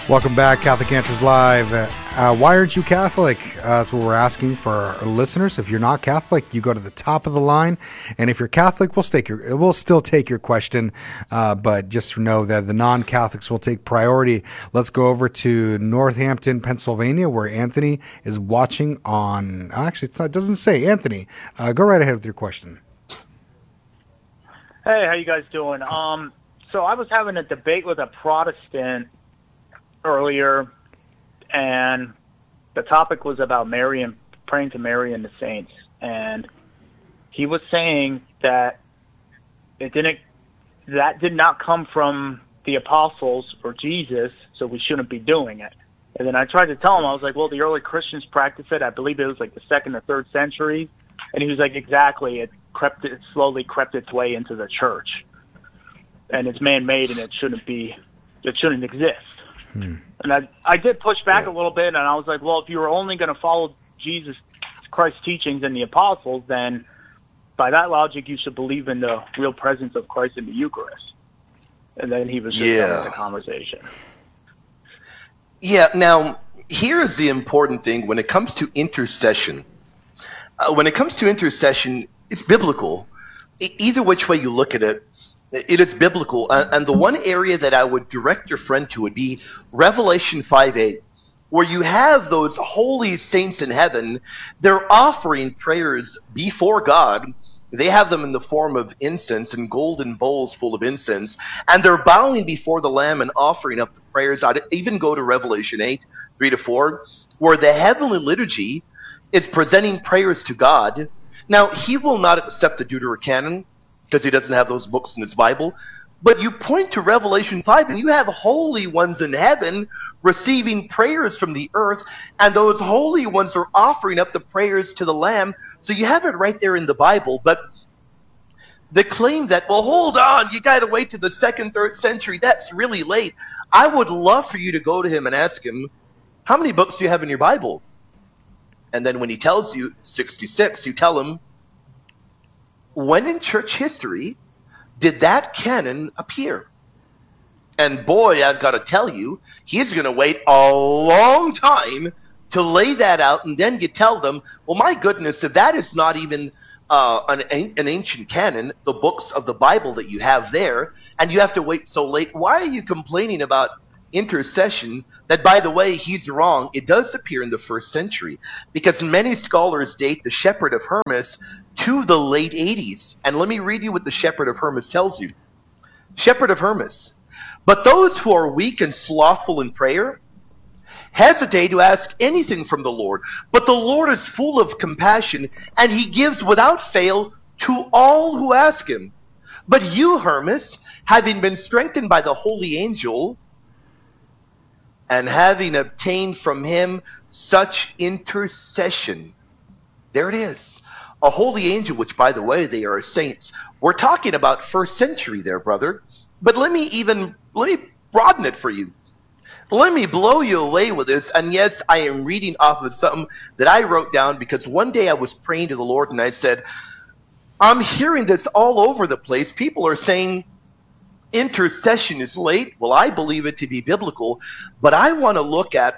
Welcome back, Catholic Answers Live. Why aren't you Catholic? That's what we're asking for our listeners. If you're not Catholic, you go to the top of the line. And if you're Catholic, we'll still take your question. But just know that the non-Catholics will take priority. Let's go over to Northampton, Pennsylvania, where Anthony is watching on... Actually, it doesn't say Anthony. Go right ahead with your question. Hey, how you guys doing? So I was having a debate with a Protestant earlier, and the topic was about Mary and praying to Mary and the saints. And he was saying that that did not come from the apostles or Jesus, so we shouldn't be doing it. And then I tried to tell him, I was like, well, the early Christians practiced it. I believe it was like the 2nd or 3rd century. And he was like, exactly. It slowly crept its way into the church. And it's man-made, and it shouldn't exist. And I did push back a little bit, and I was like, well, if you were only going to follow Jesus Christ's teachings and the apostles, then by that logic, you should believe in the real presence of Christ in the Eucharist. And then he was just done with the conversation. Yeah, now, here's the important thing when it comes to intercession. It's biblical. Either which way you look at it, it is biblical. And the one area that I would direct your friend to would be Revelation 5:8, where you have those holy saints in heaven. They're offering prayers before God. They have them in the form of incense and golden bowls full of incense. And they're bowing before the Lamb and offering up the prayers. I'd even go to Revelation 8:3-4, where the heavenly liturgy is presenting prayers to God. Now, he will not accept the Deuterocanon, because he doesn't have those books in his Bible. But you point to Revelation 5, and you have holy ones in heaven receiving prayers from the earth, and those holy ones are offering up the prayers to the Lamb. So you have it right there in the Bible. But the claim that, well, hold on, you got to wait to the 2nd, 3rd century, that's really late. I would love for you to go to him and ask him, how many books do you have in your Bible? And then when he tells you 66, you tell him, when in church history did that canon appear? And boy, I've got to tell you, he's going to wait a long time to lay that out, and then you tell them, well, my goodness, if that is not even an ancient canon, the books of the Bible that you have there, and you have to wait so late, why are you complaining about intercession? That, by the way, he's wrong. It does appear in the 1st century, because many scholars date the Shepherd of Hermas to the late 80s. And let me read you what the Shepherd of Hermas tells you. Shepherd of Hermas: but those who are weak and slothful in prayer hesitate to ask anything from the Lord. But the Lord is full of compassion, and he gives without fail to all who ask him. But you, Hermas, having been strengthened by the holy angel, and having obtained from him such intercession. There it is. A holy angel, which, by the way, they are saints. We're talking about 1st century there, brother. But let me broaden it for you. Let me blow you away with this. And yes, I am reading off of something that I wrote down, because one day I was praying to the Lord and I said, I'm hearing this all over the place. People are saying intercession is late. Well, I believe it to be biblical, but I want to look at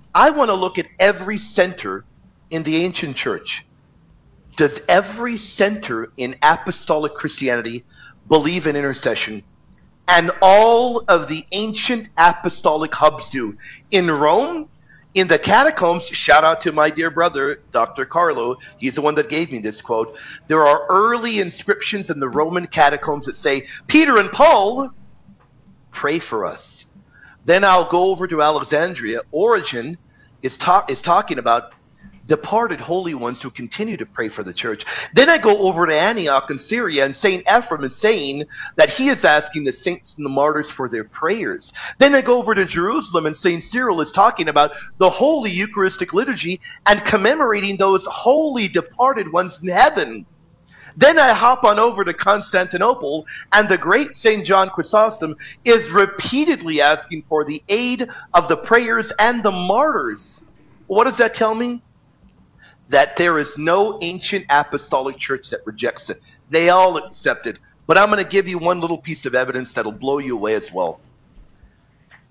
every center in the ancient church. Does every center in apostolic Christianity believe in intercession? And all of the ancient apostolic hubs do. In Rome, in the catacombs, shout out to my dear brother, Dr. Carlo, he's the one that gave me this quote. There are early inscriptions in the Roman catacombs that say, Peter and Paul, pray for us. Then I'll go over to Alexandria. Origen is talking about departed holy ones who continue to pray for the church. Then I go over to Antioch in Syria, and St. Ephrem is saying that he is asking the saints and the martyrs for their prayers. Then I go over to Jerusalem, and St. Cyril is talking about the holy Eucharistic liturgy and commemorating those holy departed ones in heaven. Then I hop on over to Constantinople, and the great St. John Chrysostom is repeatedly asking for the aid of the prayers and the martyrs. What does that tell me? That there is no ancient apostolic church that rejects it. They all accept it. But I'm going to give you one little piece of evidence that'll blow you away as well.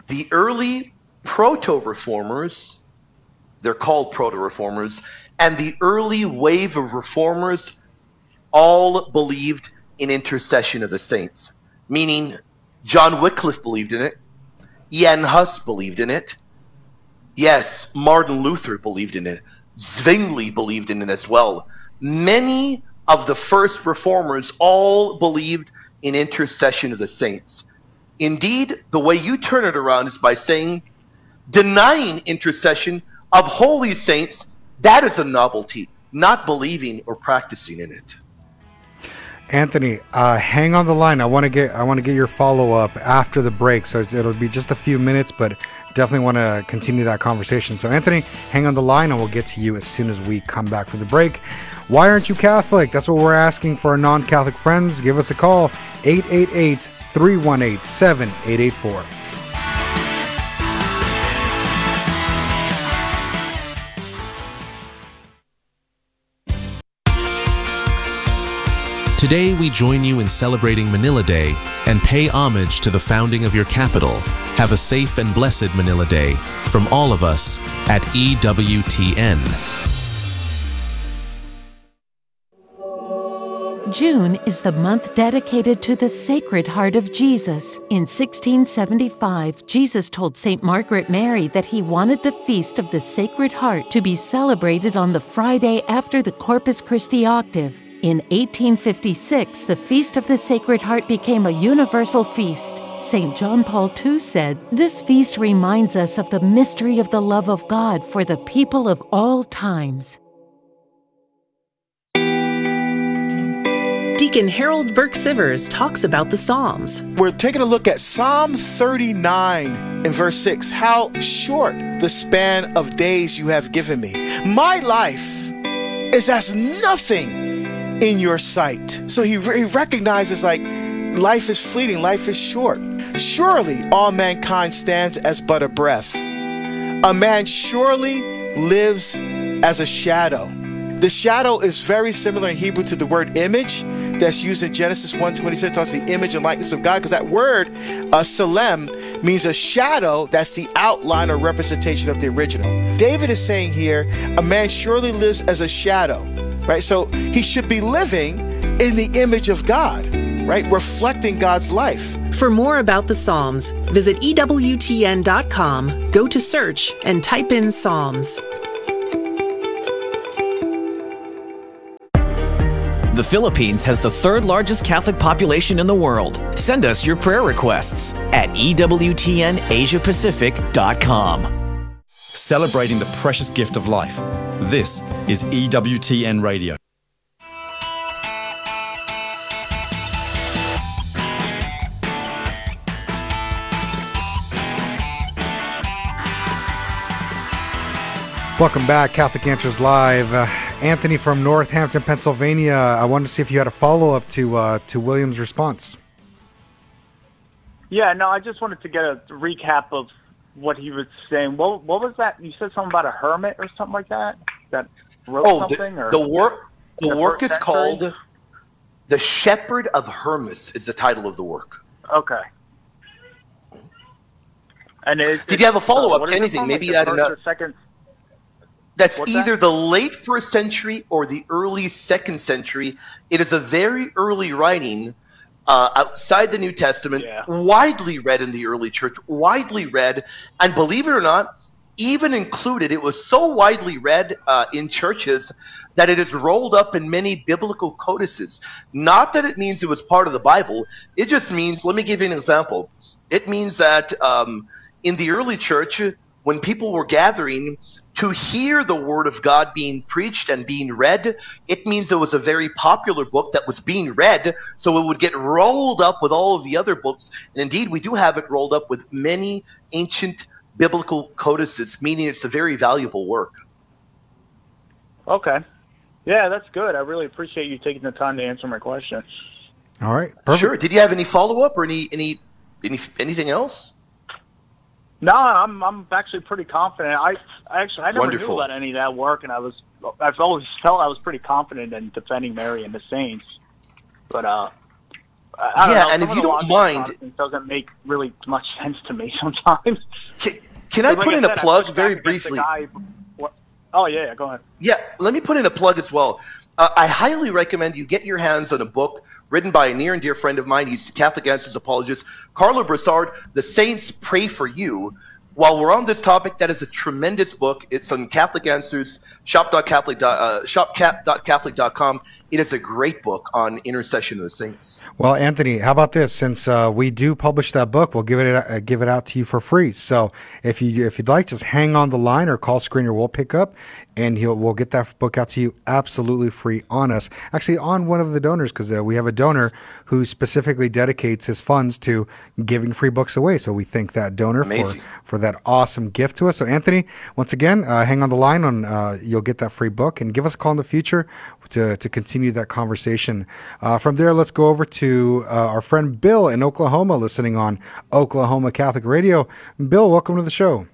the early proto-reformers, they're called proto-reformers, and the early wave of reformers all believed in intercession of the saints, meaning John Wycliffe believed in it, Jan Hus believed in it, yes, Martin Luther believed in it, Zwingli believed in it as well. Many of the first reformers all believed in intercession of the saints. Indeed, the way you turn it around is by saying, denying intercession of holy saints, that is a novelty, not believing or practicing in it. Anthony, hang on the line. I want to get your follow up after the break, so it'll be just a few minutes, but definitely want to continue that conversation. So, Anthony, hang on the line, and we'll get to you as soon as we come back from the break. Why aren't you Catholic? That's what we're asking for our non-Catholic friends. Give us a call, 888-318-7884. Today, we join you in celebrating Manila Day and pay homage to the founding of your capital. Have a safe and blessed Manila Day from all of us at EWTN. June is the month dedicated to the Sacred Heart of Jesus. In 1675, Jesus told St. Margaret Mary that he wanted the Feast of the Sacred Heart to be celebrated on the Friday after the Corpus Christi octave. In 1856, the Feast of the Sacred Heart became a universal feast. St. John Paul II said, "This feast reminds us of the mystery of the love of God for the people of all times." Deacon Harold Burke-Sivers talks about the Psalms. We're taking a look at Psalm 39 in verse 6. How short the span of days you have given me. My life is as nothing in your sight. So he recognizes like life is fleeting, life is short. Surely all mankind stands as but a breath. A man surely lives as a shadow. The shadow is very similar in Hebrew to the word image that's used in Genesis 1:26, tells the image and likeness of God, because that word, Salem, means a shadow that's the outline or representation of the original. David is saying here, a man surely lives as a shadow, right? So he should be living in the image of God, right? Reflecting God's life. For more about the Psalms, visit EWTN.com, go to search, and type in Psalms. The Philippines has the third largest Catholic population in the world. Send us your prayer requests at EWTNAsiaPacific.com. Celebrating the precious gift of life. This is EWTN Radio. Welcome back, Catholic Answers Live. Anthony from Northampton, Pennsylvania. I wanted to see if you had a follow-up to William's response. Yeah, no, I just wanted to get a recap of what he was saying. What was that? You said something about a hermit or something like that? That wrote something? The work is called The Shepherd of Hermas is the title of the work. Okay. And did you have a follow-up to anything? Maybe you had another. That's either the late 1st century or the early 2nd century. It is a very early writing outside the New Testament, widely read in the early church, widely read, and believe it or not, even included, it was so widely read in churches that it is rolled up in many biblical codices. Not that it means it was part of the Bible. It just means, let me give you an example. It means that in the early church, when people were gathering to hear the word of God being preached and being read, it means it was a very popular book that was being read, so it would get rolled up with all of the other books. And indeed, we do have it rolled up with many ancient biblical codices, meaning it's a very valuable work. Okay. Yeah, that's good. I really appreciate you taking the time to answer my question. All right. Perfect. Sure. Did you have any follow-up or anything else? No, I'm actually pretty confident. I never Wonderful. knew about any of that work, and I've always felt I was pretty confident in defending Mary and the saints. But I don't know, and if some you of the don't logic of mind, Protestants doesn't make really much sense to me sometimes. can I Like put in said, a I plug pushed very back against the briefly? guy. Oh, yeah, go ahead. Yeah, let me put in a plug as well. I highly recommend you get your hands on a book written by a near and dear friend of mine. He's a Catholic Answers apologist, Carlo Broussard, The Saints Pray for You. While we're on this topic, that is a tremendous book. It's on Catholic Answers, shop.catholic.com. It is a great book on intercession of the saints. Well, Anthony, how about this? Since we do publish that book, we'll give it out to you for free. So if you'd like, just hang on the line or call Screener. We'll pick up, and we'll get that book out to you absolutely free on us. Actually, on one of the donors, because we have a donor who specifically dedicates his funds to giving free books away. So we thank that donor for that awesome gift to us. So Anthony, once again, hang on the line you'll get that free book, and give us a call in the future to continue that conversation. From there, let's go over to our friend Bill in Oklahoma, listening on Oklahoma Catholic Radio. Bill, welcome to the show.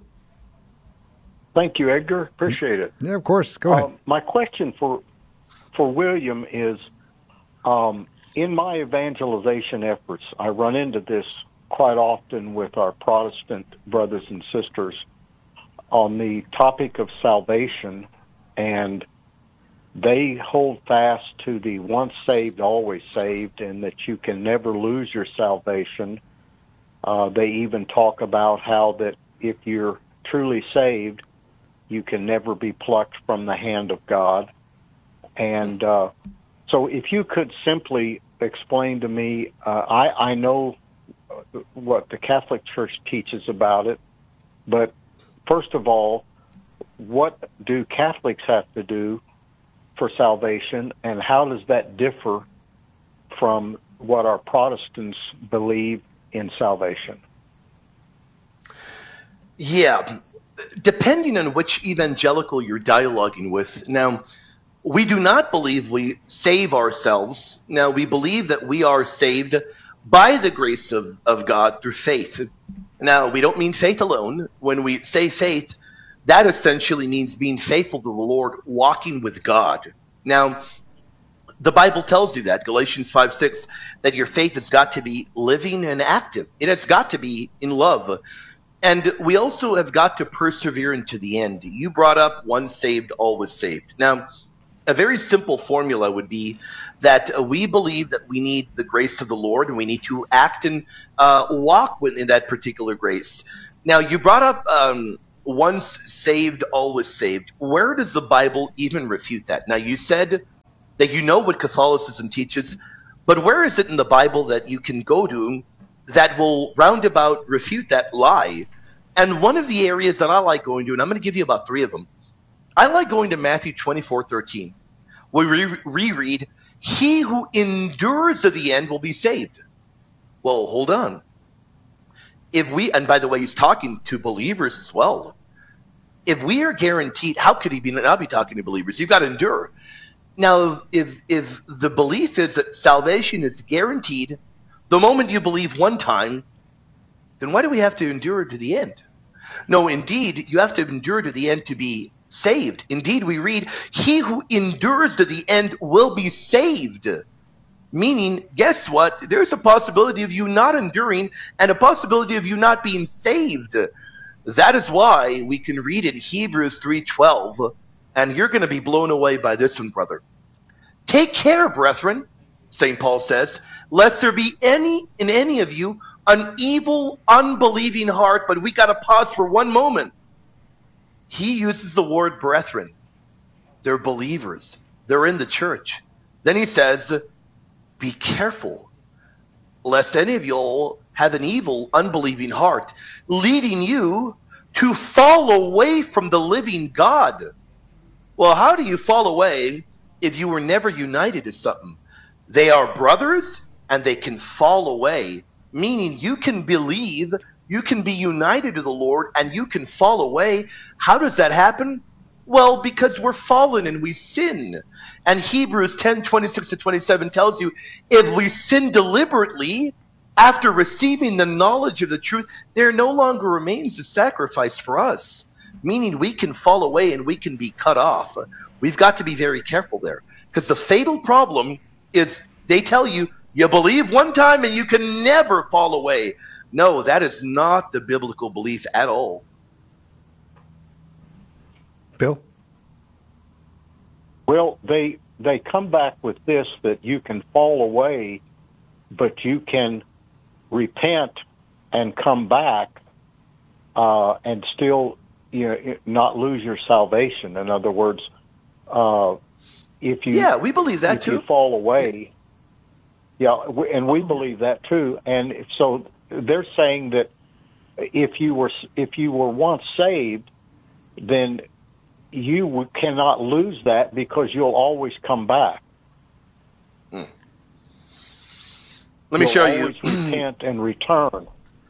Thank you, Edgar. Appreciate it. Yeah, of course. Go ahead. My question for William is, in my evangelization efforts, I run into this quite often with our Protestant brothers and sisters on the topic of salvation, and they hold fast to the once saved, always saved, and that you can never lose your salvation. They even talk about how that if you're truly saved, you can never be plucked from the hand of God. And so if you could simply explain to me, I know what the Catholic Church teaches about it, but first of all, what do Catholics have to do for salvation, and how does that differ from what our Protestants believe in salvation? Yeah, depending on which evangelical you're dialoguing with. Now, we do not believe we save ourselves. Now, we believe that we are saved by the grace of God through faith. Now, we don't mean faith alone. When we say faith, that essentially means being faithful to the Lord, walking with God. Now, the Bible tells you that, Galatians 5:6, that your faith has got to be living and active. It has got to be in love. And we also have got to persevere into the end. You brought up once saved, always saved. Now, a very simple formula would be that we believe that we need the grace of the Lord, and we need to act and walk in that particular grace. Now, you brought up once saved, always saved. Where does the Bible even refute that? Now, you said that you know what Catholicism teaches, but where is it in the Bible that you can go to that will roundabout refute that lie? And one of the areas that I like going to, and I'm going to give you about 3 of them, I like going to Matthew 24:13, where we reread, "He who endures to the end will be saved." Well, hold on. And by the way, he's talking to believers as well. If we are guaranteed, how could he not be talking to believers? You've got to endure. Now, if the belief is that salvation is guaranteed the moment you believe one time, then why do we have to endure to the end? No, indeed, you have to endure to the end to be saved. Indeed, we read, "He who endures to the end will be saved." Meaning, guess what? There's a possibility of you not enduring and a possibility of you not being saved. That is why we can read in Hebrews 3:12, and you're going to be blown away by this one, brother. "Take care, brethren," St. Paul says, "lest there be in any of you an evil, unbelieving heart." But we got to pause for one moment. He uses the word brethren. They're believers. They're in the church. Then he says, "Be careful, lest any of you all have an evil, unbelieving heart, leading you to fall away from the living God." Well, how do you fall away if you were never united to something? They are brothers, and they can fall away, meaning you can believe, you can be united to the Lord, and you can fall away. How does that happen? Well, because we're fallen and we sin. And Hebrews 10:26-27 tells you, if we sin deliberately, after receiving the knowledge of the truth, there no longer remains a sacrifice for us. Meaning we can fall away and we can be cut off. We've got to be very careful there. Because the fatal problem is they tell you You believe one time and you can never fall away. No, that is not the biblical belief at all. Bill? Well, they come back with this, that you can fall away, but you can repent and come back and still not lose your salvation. In other words, if you we believe that too. You fall away, and we believe that too. And so they're saying that if you were once saved, then you cannot lose that because you'll always come back. Let me show you. Always repent and return.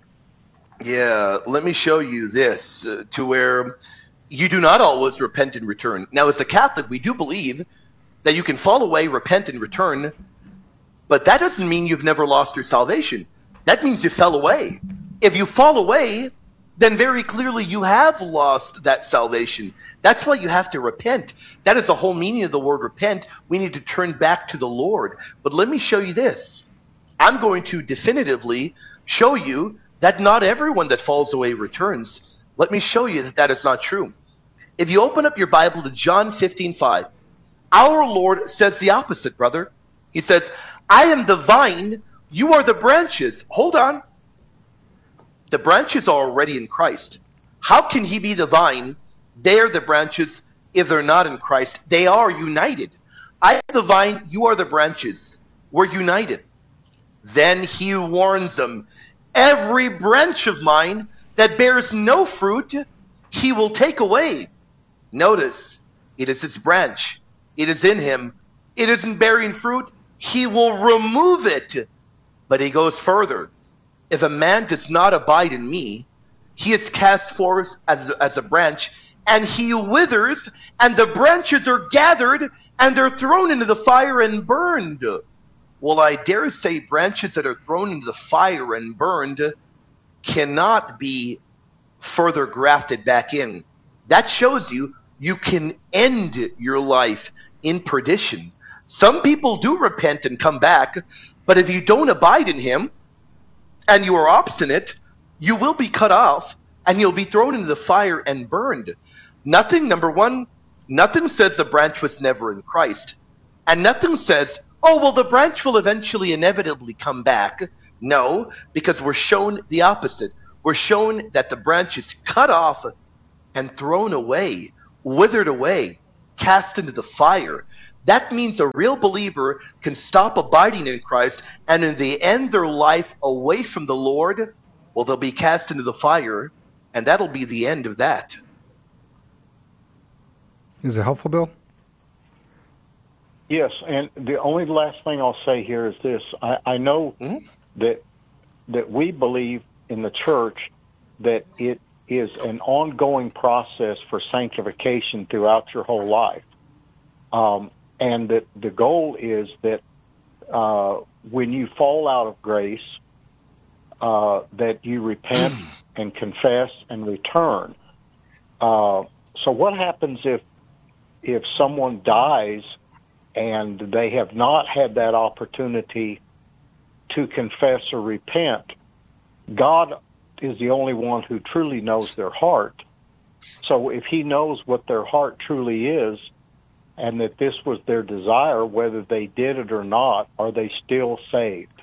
Yeah, let me show you this to where you do not always repent and return. Now, as a Catholic, we do believe that you can fall away, repent, and return, but that doesn't mean you've never lost your salvation. That means you fell away. If you fall away, then very clearly you have lost that salvation. That's why you have to repent. That is the whole meaning of the word repent. We need to turn back to the Lord. But let me show you this. I'm going to definitively show you that not everyone that falls away returns. Let me show you that that is not true. If you open up your Bible to John 15:5, our Lord says the opposite, brother. He says, I am the vine, you are the branches. Hold on. The branches are already in Christ. How can he be the vine? They are the branches if they're not in Christ. They are united. I am the vine, you are the branches. We're united. Then he warns them, every branch of mine that bears no fruit, he will take away. Notice, it is his branch. It is in him. It isn't bearing fruit. He will remove it. But he goes further. If a man does not abide in me, he is cast forth as a branch, and he withers, and the branches are gathered, and are thrown into the fire and burned. Well, I dare say branches that are thrown into the fire and burned cannot be further grafted back in. That shows you can end your life in perdition. Some people do repent and come back, but if you don't abide in him and you are obstinate, you will be cut off and you'll be thrown into the fire and burned. Number one, nothing says the branch was never in Christ. And nothing says, oh, well, the branch will eventually inevitably come back. No, because we're shown the opposite. We're shown that the branch is cut off and thrown away, withered away, cast into the fire. That means a real believer can stop abiding in Christ, and in the end their life away from the Lord, well, they'll be cast into the fire, and that'll be the end of that. Is it helpful, Bill? Yes, and the only last thing I'll say here is this. I know that we believe in the church that it is an ongoing process for sanctification throughout your whole life. And that the goal is that when you fall out of grace, that you repent and confess and return. So what happens if someone dies and they have not had that opportunity to confess or repent? God is the only one who truly knows their heart. So if he knows what their heart truly is, and that this was their desire, whether they did it or not, are they still saved?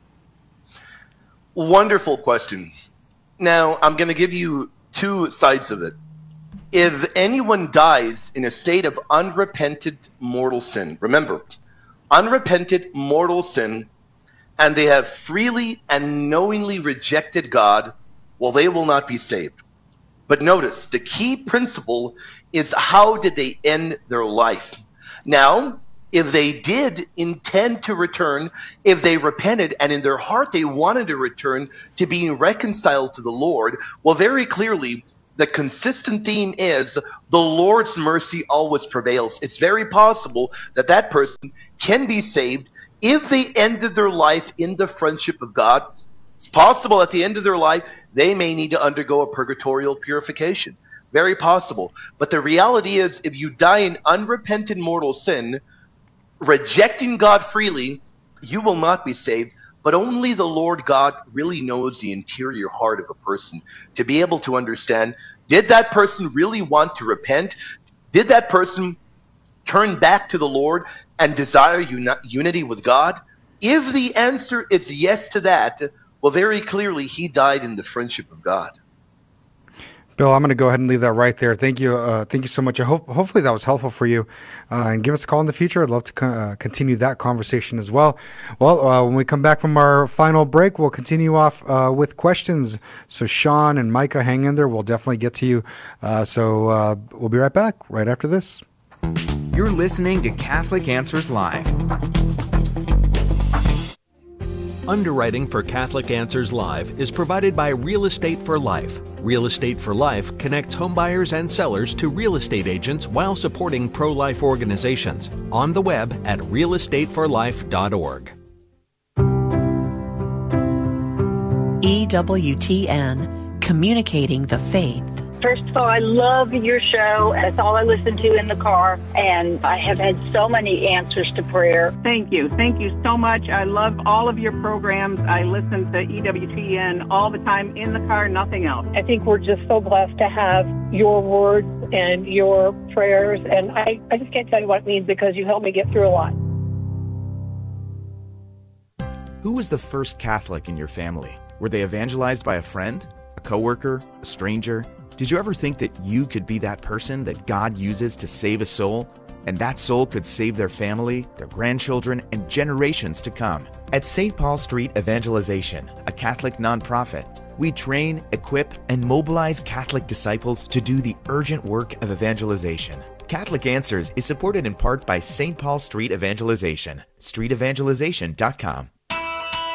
Wonderful question. Now, I'm going to give you two sides of it. If anyone dies in a state of unrepented mortal sin, remember, unrepented mortal sin, and they have freely and knowingly rejected God, well, they will not be saved. But notice, the key principle is how did they end their life? Now, if they did intend to return, if they repented and in their heart they wanted to return to being reconciled to the Lord, well, very clearly, the consistent theme is the Lord's mercy always prevails. It's very possible that that person can be saved if they ended their life in the friendship of God. It's possible at the end of their life, they may need to undergo a purgatorial purification. Very possible. But the reality is, if you die in unrepentant mortal sin, rejecting God freely, you will not be saved. But only the Lord God really knows the interior heart of a person to be able to understand, did that person really want to repent? Did that person turn back to the Lord and desire unity with God? If the answer is yes to that, well, very clearly, he died in the friendship of God. Bill, I'm going to go ahead and leave that right there. Thank you so much. Hopefully that was helpful for you. And give us a call in the future. I'd love to continue that conversation as well. Well, when we come back from our final break, we'll continue off with questions. So Sean and Micah, hang in there. We'll definitely get to you. So we'll be right back right after this. You're listening to Catholic Answers Live. Underwriting for Catholic Answers Live is provided by Real Estate for Life. Real Estate for Life connects homebuyers and sellers to real estate agents while supporting pro-life organizations. On the web at realestateforlife.org. EWTN, communicating the faith. First of all, I love your show. That's all I listen to in the car, and I have had so many answers to prayer. Thank you. Thank you so much. I love all of your programs. I listen to EWTN all the time in the car, nothing else. I think we're just so blessed to have your words and your prayers, and I just can't tell you what it means because you helped me get through a lot. Who was the first Catholic in your family? Were they evangelized by a friend, a coworker, a stranger? Did you ever think that you could be that person that God uses to save a soul? And that soul could save their family, their grandchildren, and generations to come. At St. Paul Street Evangelization, a Catholic nonprofit, we train, equip, and mobilize Catholic disciples to do the urgent work of evangelization. Catholic Answers is supported in part by St. Paul Street Evangelization, streetevangelization.com.